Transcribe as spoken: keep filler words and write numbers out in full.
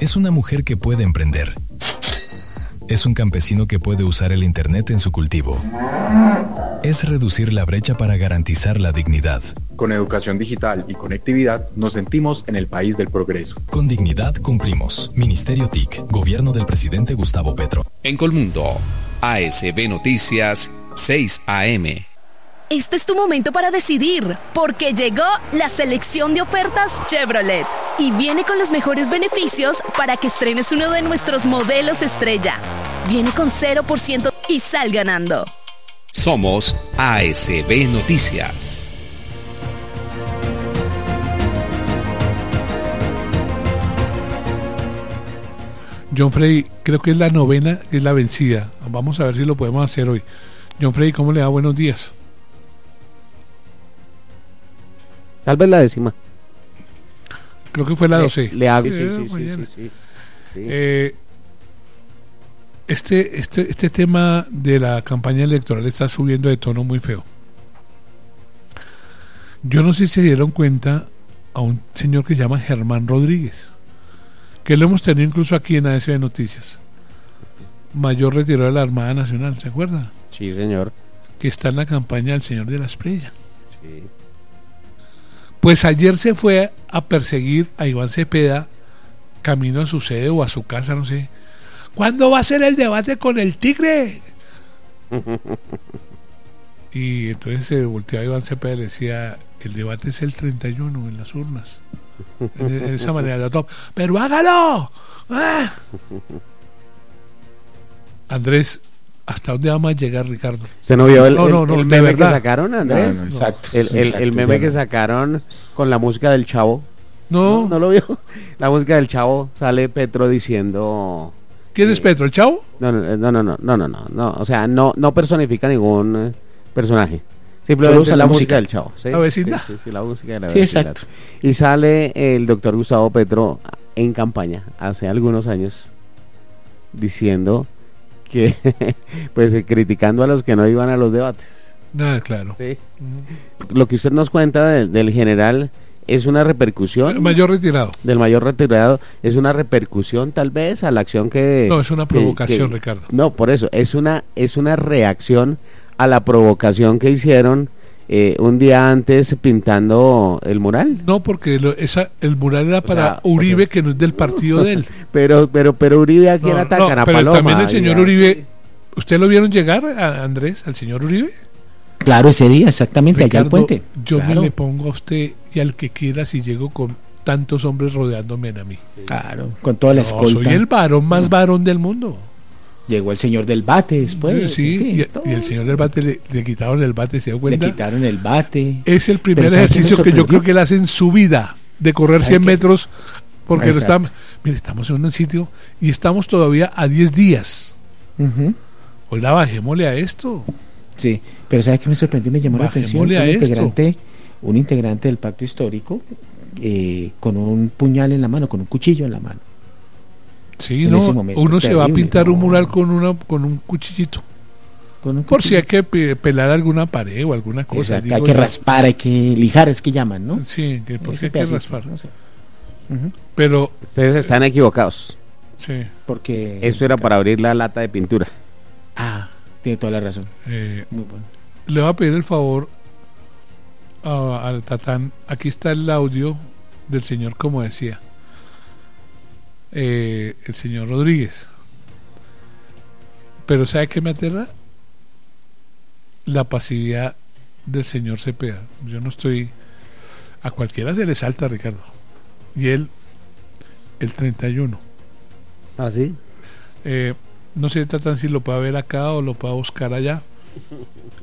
Es una mujer que puede emprender. Es un campesino que puede usar el internet en su cultivo. Es reducir la brecha para garantizar la dignidad. Con educación digital y conectividad nos sentimos en el país del progreso. Con dignidad cumplimos. Ministerio T I C, Gobierno del Presidente Gustavo Petro. En Colmundo, A S B Noticias, seis A M. Este es tu momento para decidir, porque llegó la selección de ofertas Chevrolet y viene con los mejores beneficios para que estrenes uno de nuestros modelos estrella. Viene con cero por ciento y sal ganando. Somos A S B Noticias. John Freddy, creo que es la novena, que es la vencida. Vamos a ver si lo podemos hacer hoy. John Freddy, ¿cómo le da? Buenos días. Tal vez la décima. Creo que fue la doce. Le, le hago, sí, sí, sí, muy sí, bien. sí, sí, sí. Eh, este, este, este tema de la campaña electoral está subiendo de tono muy feo. Yo no sé si se dieron cuenta a un señor que se llama Germán Rodríguez, que lo hemos tenido incluso aquí en A S B Noticias, mayor retirado de la Armada Nacional, ¿se acuerda? Sí, señor. Que está en la campaña del señor de la Espriella. Sí. Pues ayer se fue a perseguir a Iván Cepeda camino a su sede o a su casa, no sé. ¿Cuándo va a ser el debate con el Tigre? Y entonces se volteaba Iván Cepeda y le decía, el debate es el treinta y uno en las urnas. En, en esa manera la top. ¡Pero hágalo! ¡Ah! Andrés, ¿hasta dónde vamos a llegar, Ricardo? ¿Usted no vio el, no, no, no, el, el de meme verdad. que sacaron, Andrés? No, no, exacto, el, el, exacto, el meme ya que no. sacaron con la música del Chavo. No. ¿No, no lo vio? La música del Chavo, sale Petro diciendo... ¿Quién es eh, Petro, el Chavo? No, no, no, no, no, no, no, no, no, o sea, no, no personifica ningún eh, personaje. Simplemente usa la, la música música del Chavo. ¿Sí? La vecindad. Sí, sí, sí, la música de la Sí, vecindad. exacto. Y sale el doctor Gustavo Petro en campaña hace algunos años diciendo que, pues, eh, criticando a los que no iban a los debates. Nada, claro. ¿Sí? Lo que usted nos cuenta del, del general es una repercusión. El mayor retirado. Del mayor retirado, es una repercusión tal vez a la acción que... No, es una que- provocación, que- Ricardo. No, por eso, es una, es una reacción a la provocación que hicieron eh, un día antes pintando el mural. No, porque lo- esa, el mural era O para sea, Uribe, o sea- que no es del partido de él. Pero, pero, pero Uribe a quién No, atacan, no, a pero Paloma. también el señor y a- Uribe, ¿usted lo vieron llegar, a Andrés, al señor Uribe? Claro, ese día, exactamente, allá al Ricardo, puente. yo Claro. me le pongo a usted y al que quiera si llego con tantos hombres rodeándome a mí. Claro, con toda la No, escolta. soy el varón más varón del mundo. Llegó el señor del bate después. sí, en fin, y, todo. y el señor del bate le, le quitaron el bate, ¿se dio Le cuenta? quitaron el bate. Es el primer Pero ¿sabe qué me ejercicio que yo sorprendió? creo que él hace en su vida, de correr ¿Sabe cien qué? metros, porque lo Exacto. estamos, mire, estamos en un sitio y estamos todavía a diez días. Ujú. Oiga, bajémosle a esto. Sí, pero ¿sabe qué me sorprendió? Me llamó la atención un Bajémosle a esto. integrante, un integrante del pacto histórico eh, con un puñal en la mano, con un cuchillo en la mano. Sí, En no, ese momento, uno se va a terrible, pintar un no. mural con una con un cuchillito. Con un Por si cuchillo. hay que pe- pelar alguna pared o alguna cosa. Exacto, digo hay que yo. raspar, hay que lijar, es que llaman, ¿no? Sí, que por si Ese hay que pedacito, raspar. no sé. Ujú. Pero, Ustedes están equivocados. sí, Porque... Eso era para abrir la lata de pintura. Ah, tiene toda la razón. eh, Muy bueno. le voy a pedir el favor a- al Tatán. Aquí está el audio del señor, como decía, eh, el señor Rodríguez. Pero ¿sabe qué me aterra? La pasividad del señor Cepeda. Yo no estoy... A cualquiera se le salta, Ricardo. Y él, el treinta y uno. ¿Ah, sí? Eh, no sé, Tatán, si lo puede ver acá o lo puede buscar allá.